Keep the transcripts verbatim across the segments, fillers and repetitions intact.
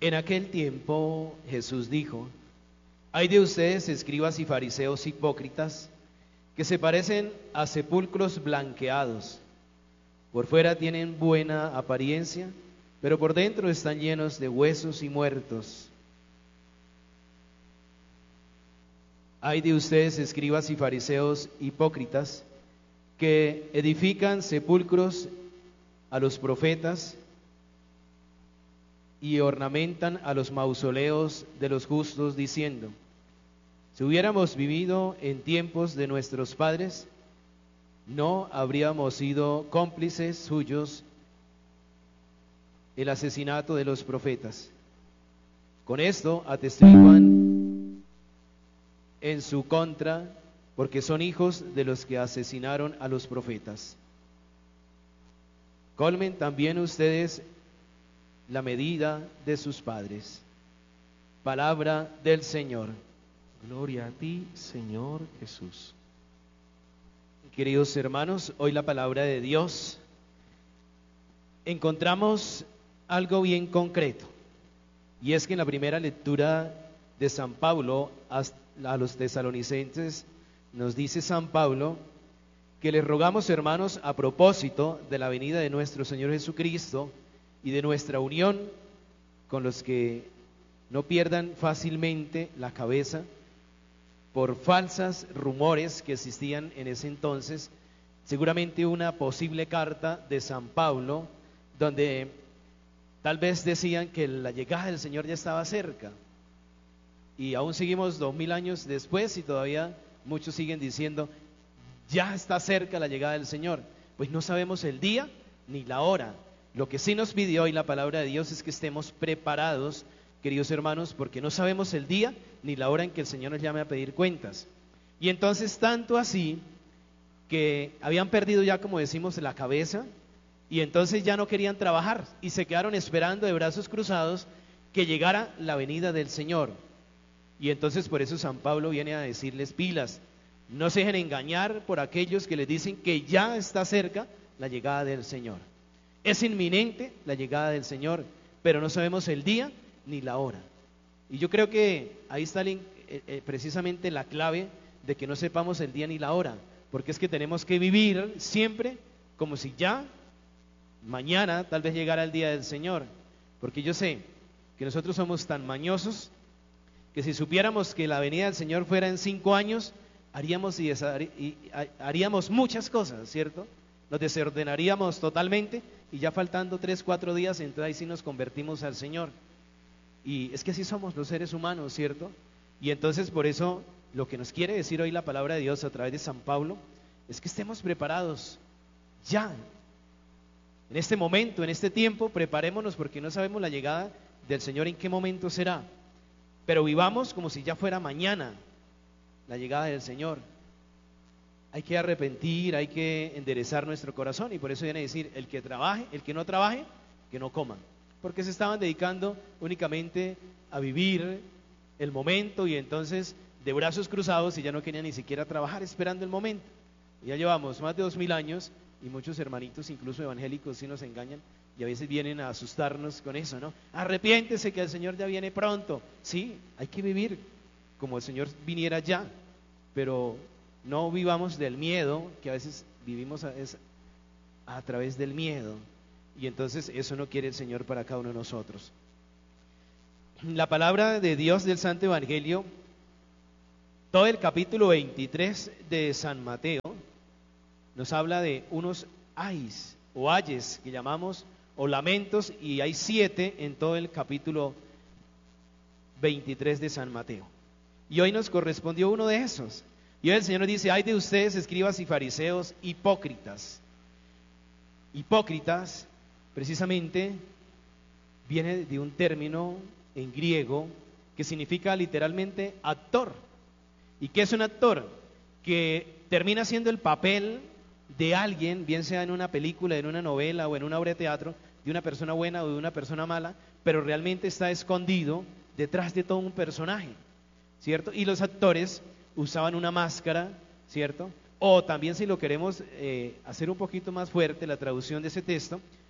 En aquel tiempo Jesús dijo: Hay de ustedes, escribas y fariseos hipócritas, que se parecen a sepulcros blanqueados. Por fuera tienen buena apariencia, pero por dentro están llenos de huesos y muertos. Hay de ustedes, escribas y fariseos hipócritas, que edifican sepulcros a los profetas y ornamentan a los mausoleos de los justos, diciendo: si hubiéramos vivido en tiempos de nuestros padres, no habríamos sido cómplices suyos el asesinato de los profetas. Con esto atestiguan en su contra, porque son hijos de los que asesinaron a los profetas. Colmen también ustedes la medida de sus padres. Palabra del Señor. Gloria a ti, Señor Jesús. Queridos hermanos, hoy la palabra de Dios encontramos algo bien concreto, y es que en la primera lectura de San Pablo a los tesalonicenses nos dice San Pablo que les rogamos, hermanos, a propósito de la venida de nuestro Señor Jesucristo y de nuestra unión con los que no pierdan fácilmente la cabeza por falsas rumores que existían en ese entonces, seguramente una posible carta de San Pablo, donde tal vez decían que la llegada del Señor ya estaba cerca, y aún seguimos dos mil años después y todavía muchos siguen diciendo: ya está cerca la llegada del Señor. Pues no sabemos el día ni la hora. Lo que sí nos pidió hoy la palabra de Dios es que estemos preparados, queridos hermanos, porque no sabemos el día ni la hora en que el Señor nos llame a pedir cuentas. Y entonces, tanto así que habían perdido ya, como decimos, la cabeza, y entonces ya no querían trabajar y se quedaron esperando de brazos cruzados que llegara la venida del Señor. Y entonces por eso San Pablo viene a decirles: pilas, no se dejen engañar por aquellos que les dicen que ya está cerca la llegada del Señor. Es inminente la llegada del Señor, pero no sabemos el día ni la hora. Y yo creo que ahí está el, eh, eh, precisamente la clave de que no sepamos el día ni la hora, porque es que tenemos que vivir siempre como si ya mañana tal vez llegara el día del Señor, porque yo sé que nosotros somos tan mañosos que si supiéramos que la venida del Señor fuera en cinco años, haríamos, y y haríamos muchas cosas, ¿cierto? Nos desordenaríamos totalmente, y ya faltando tres, cuatro días, entonces ahí sí nos convertimos al Señor. Y es que así somos los seres humanos, ¿cierto? Y entonces por eso lo que nos quiere decir hoy la palabra de Dios a través de San Pablo es que estemos preparados ya, en este momento, en este tiempo. Preparémonos, porque no sabemos la llegada del Señor en qué momento será, pero vivamos como si ya fuera mañana la llegada del Señor. Hay que arrepentir, hay que enderezar nuestro corazón, y por eso viene a decir: el que trabaje, el que no trabaje, que no coma, porque se estaban dedicando únicamente a vivir el momento, y entonces de brazos cruzados, y ya no querían ni siquiera trabajar, esperando el momento. Ya llevamos más de dos mil años, y muchos hermanitos, incluso evangélicos, sí nos engañan, y a veces vienen a asustarnos con eso, ¿no? Arrepiéntese que el Señor ya viene pronto. Sí, hay que vivir como el Señor viniera ya, pero no vivamos del miedo, que a veces vivimos a, es, a través del miedo, y entonces eso no quiere el Señor para cada uno de nosotros. La palabra de Dios del Santo Evangelio, todo el capítulo veintitrés de San Mateo, nos habla de unos ayes o ayes que llamamos, o lamentos, y hay siete en todo el capítulo veintitrés de San Mateo. Y hoy nos correspondió uno de esos. Y hoy el Señor nos dice: hay de ustedes, escribas y fariseos hipócritas. Hipócritas, precisamente, viene de un término en griego que significa literalmente actor. ¿Y qué es un actor? Que termina haciendo el papel de alguien, bien sea en una película, en una novela o en una obra de teatro, de una persona buena o de una persona mala, pero realmente está escondido detrás de todo un personaje, ¿cierto? Y los actores usaban una máscara, ¿cierto? O también, si lo queremos eh, hacer un poquito más fuerte, la traducción de ese texto,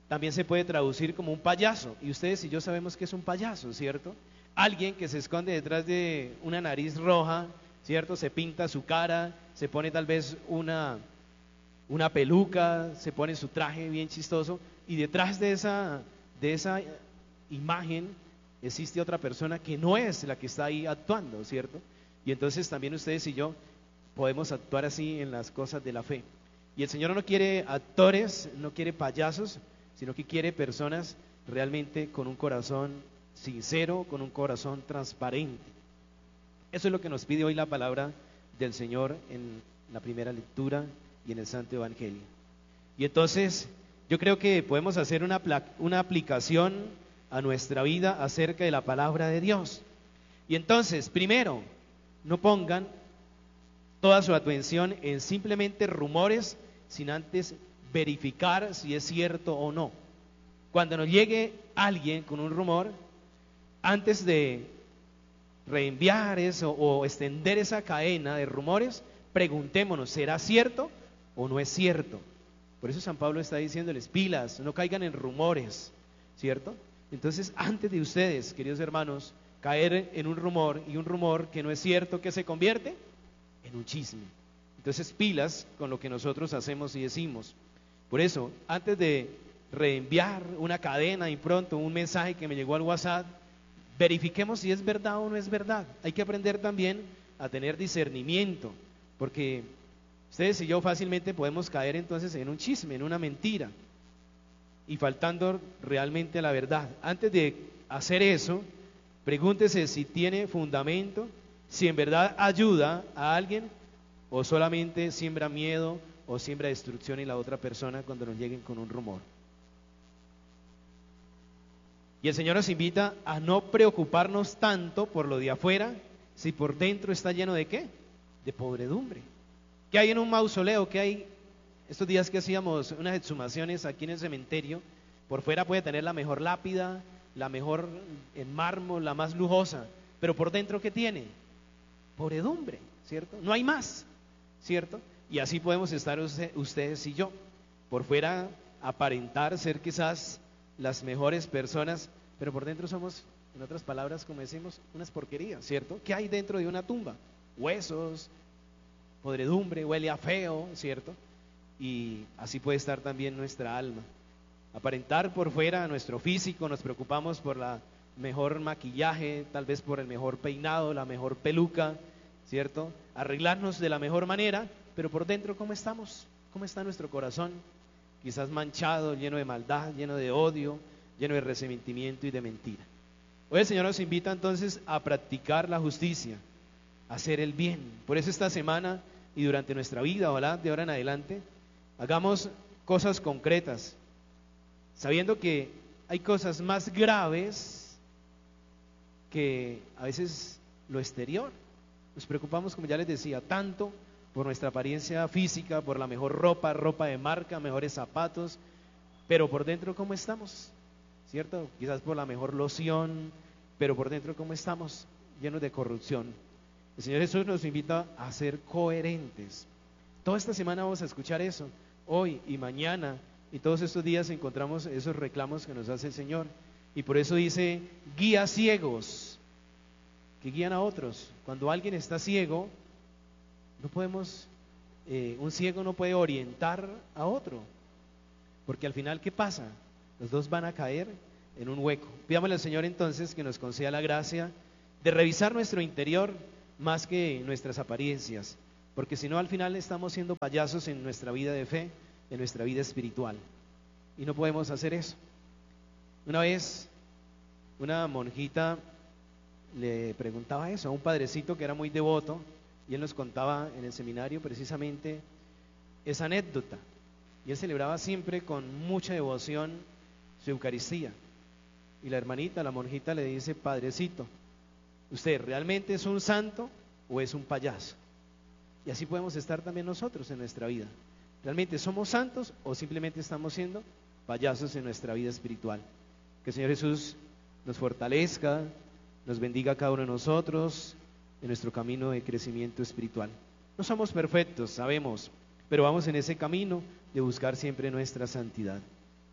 también se puede traducir como un payaso. Y ustedes y yo sabemos que es un payaso, ¿cierto? Alguien que se esconde detrás de una nariz roja, ¿cierto? Se pinta su cara, se pone tal vez una, una peluca, se pone su traje bien chistoso, y detrás de esa, de esa imagen existe otra persona que no es la que está ahí actuando, ¿cierto? Y entonces también ustedes y yo podemos actuar así en las cosas de la fe. Y el Señor no quiere actores, no quiere payasos, sino que quiere personas realmente con un corazón sincero, con un corazón transparente. Eso es lo que nos pide hoy la palabra del Señor en la primera lectura y en el Santo Evangelio. Y entonces yo creo que podemos hacer una, una aplicación a nuestra vida acerca de la palabra de Dios. Y entonces, primero, no pongan toda su atención en simplemente rumores, sin antes verificar si es cierto o no. Cuando nos llegue alguien con un rumor, antes de reenviar eso o extender esa cadena de rumores, preguntémonos, ¿será cierto o no es cierto? Por eso San Pablo está diciéndoles, pilas, no caigan en rumores, ¿cierto? Entonces, antes de ustedes, queridos hermanos, caer en un rumor, y un rumor que no es cierto, ¿qué se convierte? En un chisme. Entonces, pilas con lo que nosotros hacemos y decimos. Por eso, antes de reenviar una cadena y pronto un mensaje que me llegó al WhatsApp, verifiquemos si es verdad o no es verdad. Hay que aprender también a tener discernimiento, porque ustedes y yo fácilmente podemos caer entonces en un chisme, en una mentira, y faltando realmente a la verdad. Antes de hacer eso, pregúntese si tiene fundamento, si en verdad ayuda a alguien o solamente siembra miedo o siembra destrucción en la otra persona cuando nos lleguen con un rumor. Y el Señor nos invita a no preocuparnos tanto por lo de afuera, si por dentro está lleno de ¿qué? De podredumbre. ¿Qué hay en un mausoleo? ¿Qué hay? Estos días que hacíamos unas exhumaciones aquí en el cementerio, por fuera puede tener la mejor lápida, la mejor en mármol, la más lujosa, pero por dentro ¿qué tiene? Podredumbre, ¿cierto? No hay más, ¿cierto? Y así podemos estar usted, ustedes y yo. Por fuera aparentar ser quizás las mejores personas, pero por dentro somos, en otras palabras, como decimos, unas porquerías, ¿cierto? ¿Qué hay dentro de una tumba? Huesos, podredumbre, huele a feo, ¿cierto? Y así puede estar también nuestra alma. Aparentar por fuera nuestro físico, nos preocupamos por la mejor maquillaje, tal vez por el mejor peinado, la mejor peluca, ¿cierto? Arreglarnos de la mejor manera, pero por dentro ¿cómo estamos? ¿Cómo está nuestro corazón? Quizás manchado, lleno de maldad, lleno de odio, lleno de resentimiento y de mentira. Hoy el Señor nos invita entonces a practicar la justicia, a hacer el bien. Por eso esta semana y durante nuestra vida, ojalá de ahora en adelante, hagamos cosas concretas, sabiendo que hay cosas más graves que a veces lo exterior. Nos preocupamos, como ya les decía, tanto por nuestra apariencia física, por la mejor ropa, ropa de marca, mejores zapatos, pero por dentro ¿cómo estamos? ¿Cierto? Quizás por la mejor loción, pero por dentro ¿cómo estamos? Llenos de corrupción. El Señor Jesús nos invita a ser coherentes. Toda esta semana vamos a escuchar eso, hoy y mañana, y todos estos días encontramos esos reclamos que nos hace el Señor. Y por eso dice, guía ciegos, que guían a otros. Cuando alguien está ciego, no podemos, eh, un ciego no puede orientar a otro, porque al final ¿qué pasa? Los dos van a caer en un hueco. Pidámosle al Señor entonces que nos conceda la gracia de revisar nuestro interior más que nuestras apariencias, porque si no al final estamos siendo payasos en nuestra vida de fe, en nuestra vida espiritual, y no podemos hacer eso. Una vez una monjita le preguntaba eso a un padrecito que era muy devoto, y él nos contaba en el seminario precisamente esa anécdota, y él celebraba siempre con mucha devoción su Eucaristía, y la hermanita, la monjita le dice, padrecito, ¿usted realmente es un santo o es un payaso? Y así podemos estar también nosotros en nuestra vida. ¿Realmente somos santos o simplemente estamos siendo payasos en nuestra vida espiritual? Que el Señor Jesús nos fortalezca, nos bendiga a cada uno de nosotros en nuestro camino de crecimiento espiritual. No somos perfectos, sabemos, pero vamos en ese camino de buscar siempre nuestra santidad.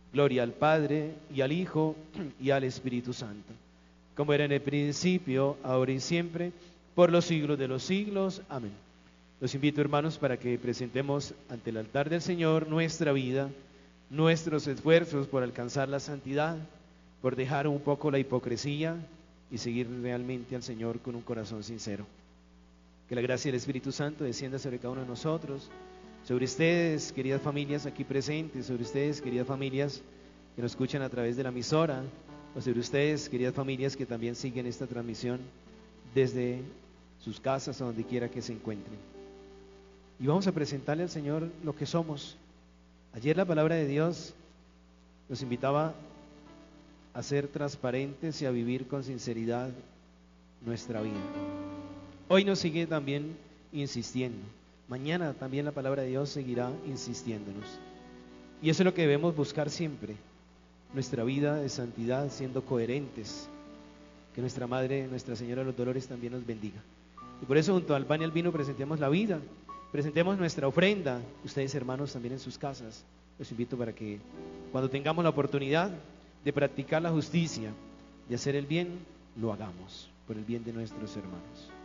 Gloria al Padre, y al Hijo, y al Espíritu Santo, como era en el principio, ahora y siempre, por los siglos de los siglos. Amén. Los invito, hermanos, para que presentemos ante el altar del Señor nuestra vida, nuestros esfuerzos por alcanzar la santidad, por dejar un poco la hipocresía y seguir realmente al Señor con un corazón sincero. Que la gracia del Espíritu Santo descienda sobre cada uno de nosotros, sobre ustedes, queridas familias aquí presentes, sobre ustedes, queridas familias que nos escuchan a través de la emisora, o sobre ustedes, queridas familias que también siguen esta transmisión desde sus casas o donde quiera que se encuentren. Y vamos a presentarle al Señor lo que somos. Ayer la palabra de Dios nos invitaba a ser transparentes y a vivir con sinceridad nuestra vida. Hoy nos sigue también insistiendo. Mañana también la palabra de Dios seguirá insistiéndonos. Y eso es lo que debemos buscar siempre. Nuestra vida de santidad, siendo coherentes. Que nuestra Madre, Nuestra Señora de los Dolores también nos bendiga. Y por eso junto al pan y al vino presentemos la vida. Presentemos nuestra ofrenda. Ustedes, hermanos, también en sus casas. Los invito para que cuando tengamos la oportunidad de practicar la justicia, de hacer el bien, lo hagamos por el bien de nuestros hermanos.